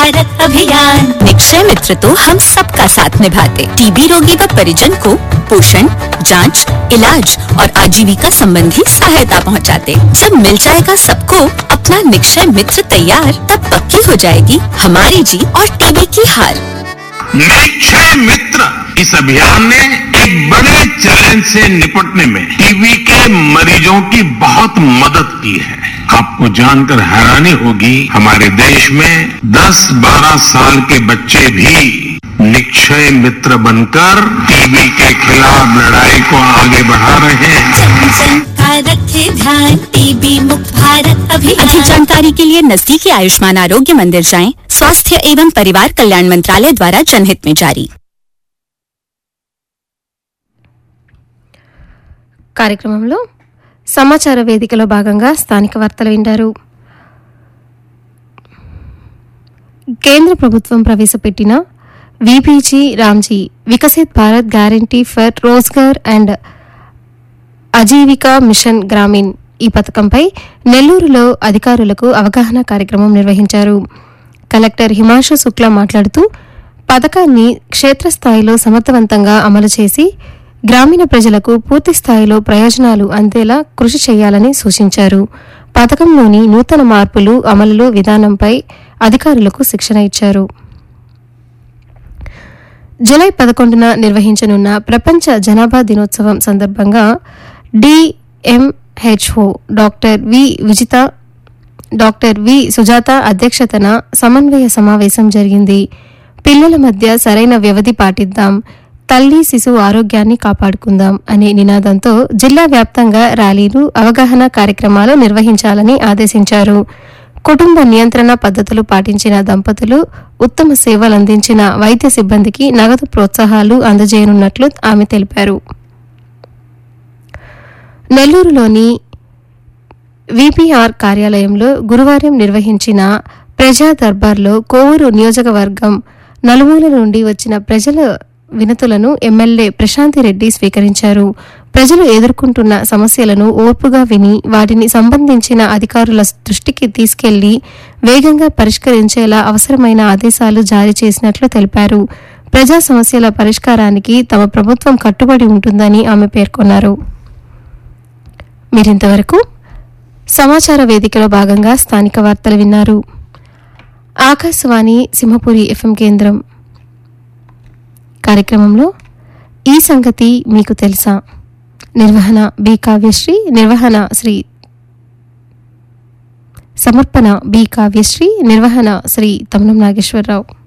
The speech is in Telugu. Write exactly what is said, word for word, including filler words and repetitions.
भारत अभियान। निक्षय मित्र तो हम सबका साथ निभाते, टीबी रोगी व परिजन को पोषण, जांच, इलाज और आजीविका संबंधी सहायता पहुंचाते। जब मिल जाएगा सबको अपना निक्षय मित्र तैयार, तब पक्की हो जाएगी हमारी जीत और टीबी की हार। निक्षय मित्र इस अभियान ने एक बड़े चैलेंज से निपटने में टीबी के मरीजों की बहुत मदद की है। आपको जानकर हैरानी होगी, हमारे देश में दस बारह साल के बच्चे भी निक्षय मित्र बनकर टीबी के खिलाफ लड़ाई को आगे बढ़ा रहे हैं। जन जन का रखे ध्यान, टीबी मुक्त भारत अभियान। अधिक जानकारी के लिए नजदीकी आयुष्मान आरोग्य मंदिर जाएं। स्वास्थ्य एवं परिवार कल्याण मंत्रालय द्वारा जनहित में जारी। కార్యక్రమంలో సమాచార వేదికలో భాగంగా స్థానిక వార్తలు వింటారు. కేంద్ర ప్రభుత్వం ప్రవేశపెట్టిన VBG Ramji Viksit Bharat guarantee for Rozgar and Aajeevika machine Grameen ఈ పథకంపై నెల్లూరులో అధికారులకు అవగాహన కార్యక్రమం నిర్వహించారు. కలెక్టర్ హిమాంశు శుక్లా మాట్లాడుతూ పథకాన్ని క్షేత్రస్థాయిలో సమర్థవంతంగా అమలు చేసి గ్రామీణ ప్రజలకు పూర్తి స్థాయిలో ప్రయోజనాలు అందేలా కృషి చేయాలని సూచించారు. పథకంలోని నూతన మార్పులు అమలు విధానంపై అధికారులకు శిక్షణ ఇచ్చారు. జూలై పదకొండున నిర్వహించనున్న ప్రపంచ జనాభా దినోత్సవం సందర్భంగా DMHO doctor V Vijitha doctor V Sujatha అధ్యక్షతన సమన్వయ సమావేశం జరిగింది. పిల్లల మధ్య సరైన వ్యవధి పాటిద్దాం, తల్లి శిశువు ఆరోగ్యాన్ని కాపాడుకుందాం అనే నినాదంతో జిల్లా వ్యాప్తంగా ర్యాలీలు, అవగాహన కార్యక్రమాలు నిర్వహించాలని ఆదేశించారు. కుటుంబ నియంత్రణ పద్ధతులు పాటించిన దంపతులు, ఉత్తమ సేవలు అందించిన వైద్య సిబ్బందికి నగదు ప్రోత్సాహాలు అందజేయనున్నట్లు ఆమె తెలిపారు. నెల్లూరులోని విపిఆర్ కార్యాలయంలో గురువారం నిర్వహించిన ప్రజా దర్బార్లో కోవూరు నియోజకవర్గం నలుమూల నుండి వచ్చిన ప్రజల వినతులను ఎమ్మెల్యే ప్రశాంతిరెడ్డి స్వీకరించారు. ప్రజలు ఎదుర్కొంటున్న సమస్యలను ఓర్పుగా విని వాటిని సంబంధించిన అధికారుల దృష్టికి తీసుకెళ్లి వేగంగా పరిష్కరించేలా అవసరమైన ఆదేశాలు జారీ చేసినట్లు తెలిపారు. ప్రజా సమస్యల పరిష్కారానికి తమ ప్రభుత్వం కట్టుబడి ఉంటుందని ఆమె పేర్కొన్నారు. మీరింతవరకు సమాచార వేదికలో భాగంగా స్థానిక వార్తలు విన్నారు. ఆకాశవాణి సింహపురి ఎఫ్ఎం కేంద్రం కార్యక్రమంలో ఈ సంగతి మీకు తెలుసా, నిర్వహణ బి కావ్యశ్రీ, నిర్వహణ శ్రీ సమర్పణ బి కావ్యశ్రీ, నిర్వహణ శ్రీ తమనం నాగేశ్వరరావు.